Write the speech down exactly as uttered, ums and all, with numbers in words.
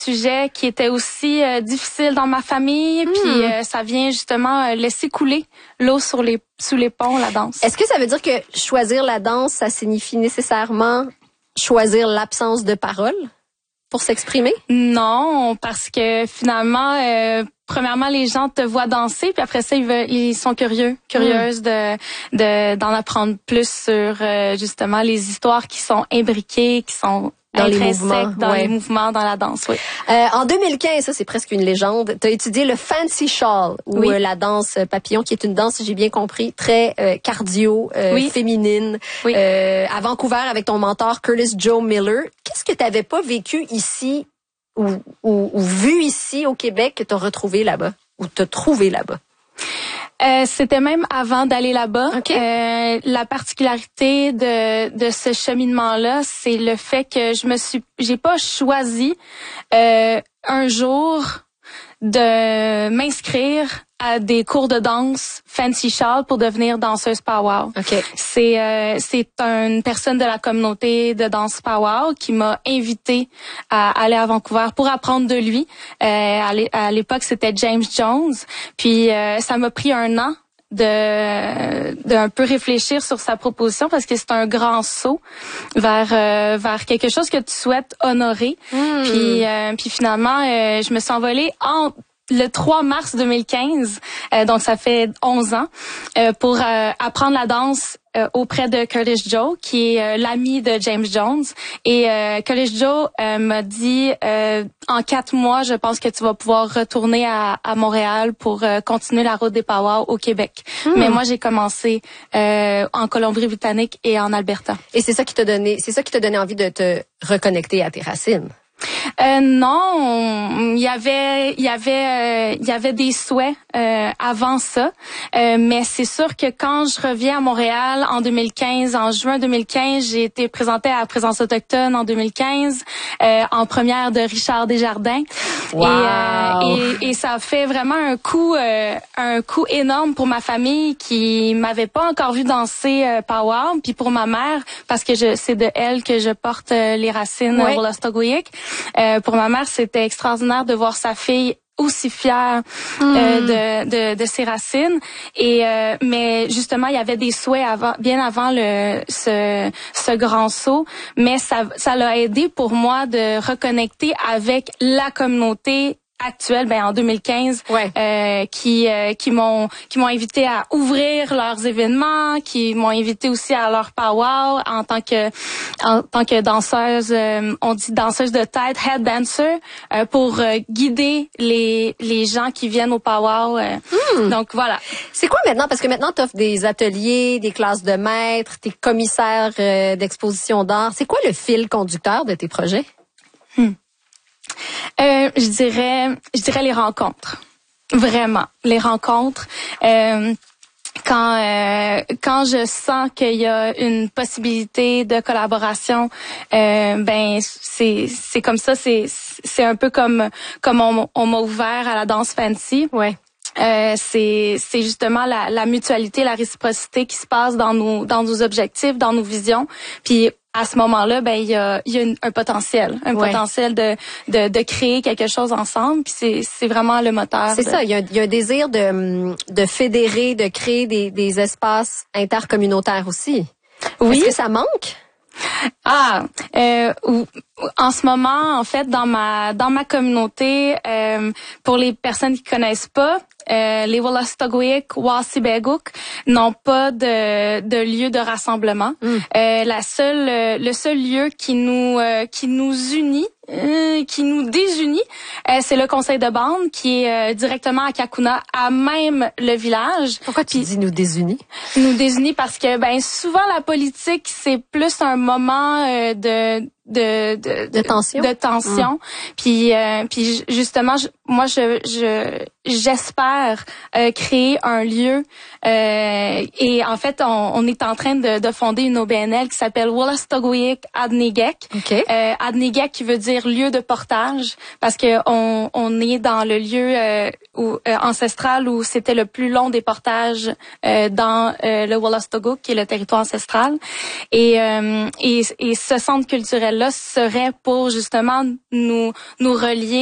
sujet qui était aussi euh, difficile dans ma famille, mmh. puis euh, ça vient justement euh, laisser couler l'eau sur les sous les ponts, la danse. Est-ce que ça veut dire que choisir la danse, ça signifie nécessairement choisir l'absence de parole pour s'exprimer? Non, parce que finalement, euh, premièrement, les gens te voient danser, puis après ça, ils, veulent, ils sont curieux, curieuses mmh. de, de d'en apprendre plus sur euh, justement les histoires qui sont imbriquées, qui sont dans les mouvements, dans ouais. les mouvements, dans la danse, oui. Euh, en deux mille quinze, ça c'est presque une légende, tu as étudié le fancy shawl ou oui. euh, la danse papillon, qui est une danse, si j'ai bien compris, très euh, cardio, euh, oui. féminine, oui. Euh, à Vancouver avec ton mentor Curtis Joe Miller. Qu'est-ce que tu n'avais pas vécu ici ou, ou, ou vu ici au Québec que tu as retrouvé là-bas ou t'as trouvé là-bas? Euh, c'était même avant d'aller là-bas. Okay. Euh, la particularité de de ce cheminement-là, c'est le fait que je me suis, j'ai pas choisi euh, un jour de m'inscrire à des cours de danse Fancy Shawl pour devenir danseuse powwow. Okay. C'est euh, c'est une personne de la communauté de danse powwow qui m'a invitée à aller à Vancouver pour apprendre de lui. Euh, à l'époque, c'était James Jones. Puis euh, ça m'a pris un an de d'un peu réfléchir sur sa proposition parce que c'est un grand saut vers euh, vers quelque chose que tu souhaites honorer. Mm. Puis euh, puis finalement euh, je me suis envolée en le trois mars deux mille quinze, euh, donc ça fait onze ans, euh, pour euh, apprendre la danse euh, auprès de Curtis Joe, qui est euh, l'ami de James Jones. Et euh, Curtis Joe euh, m'a dit, euh, en quatre mois, je pense que tu vas pouvoir retourner à, à Montréal pour euh, continuer la route des powwows au Québec. Hmm. Mais moi, j'ai commencé euh, en Colombie-Britannique et en Alberta. Et c'est ça qui t'a donné, c'est ça qui t'a donné envie de te reconnecter à tes racines? Euh, non, il y avait, il y avait, euh, il y avait des souhaits euh, avant ça, euh, mais c'est sûr que quand je reviens à Montréal en deux mille quinze, en juin deux mille quinze, j'ai été présentée à la Présence autochtone en deux mille quinze, euh, en première de Richard Desjardins, wow. et, euh, et, et ça a fait vraiment un coup, euh, un coup énorme pour ma famille qui m'avait pas encore vu danser euh, powwow, puis pour ma mère parce que je, c'est de elle que je porte euh, les racines oui. Wolastoqiyik. Euh, pour ma mère, c'était extraordinaire de voir sa fille aussi fière euh, mm. de, de de ses racines. Et euh, mais justement, il y avait des souhaits avant, bien avant le ce ce grand saut. Mais ça ça l'a aidé pour moi de reconnecter avec la communauté actuelle, ben en deux mille quinze, ouais. euh, qui euh, qui m'ont qui m'ont invité à ouvrir leurs événements, qui m'ont invité aussi à leur powwow en tant que en tant que danseuse, euh, on dit danseuse de tête, head dancer, euh, pour euh, guider les les gens qui viennent au powwow. Euh, mm. Donc voilà. C'est quoi maintenant, parce que maintenant tu offres des ateliers, des classes de maîtres, t'es commissaire euh, d'exposition d'art. C'est quoi le fil conducteur de tes projets? Hmm. Euh, je dirais, je dirais les rencontres. Vraiment, les rencontres. Euh, quand euh, quand je sens qu'il y a une possibilité de collaboration, euh, ben c'est c'est comme ça. C'est c'est un peu comme comme on, on m'a ouvert à la danse fancy. Ouais. Euh, c'est c'est justement la, la mutualité, la réciprocité qui se passe dans nos dans nos objectifs, dans nos visions. Puis à ce moment-là, ben il y a il y a une, un potentiel, un ouais. potentiel de, de de créer quelque chose ensemble. Puis c'est c'est vraiment le moteur. C'est de... ça. Il y a il y a un désir de de fédérer, de créer des des espaces intercommunautaires aussi. Oui. Est-ce que ça manque? Ah, euh, en ce moment, en fait, dans ma dans ma communauté, euh, pour les personnes qui connaissent pas, euh, les Wolastoqiyik, Wasibeguk n'ont pas de de lieu de rassemblement. Mm. Euh, la seule, euh, le seul lieu qui nous euh, qui nous unit, euh, qui nous désunit, euh, c'est le conseil de bande qui est euh, directement à Kakuna, à même le village. Pourquoi tu Puis, dis nous désunit? Nous désunit parce que ben souvent la politique c'est plus un moment euh, de de de de tension de tension. Mm. Puis euh, puis justement je, moi je je j'espère euh, créer un lieu euh, et en fait on, on est en train de, de fonder une O B N L qui s'appelle Wolastoqiyik Adnigek. Okay. Euh, Adnigek qui veut dire lieu de portage parce que on on est dans le lieu euh, où, euh, ancestral où c'était le plus long des portages euh, dans euh, le Wolastoqiyik qui est le territoire ancestral et euh, et et ce centre culturel là serait pour justement nous nous relier